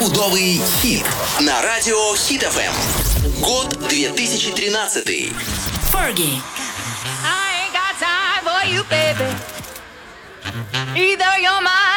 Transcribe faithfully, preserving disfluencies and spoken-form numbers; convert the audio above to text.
Пудовый хит на радио Хит эф эм. Год две тысячи тринадцатый. Fergie. I ain't got time for you, baby. Either you're my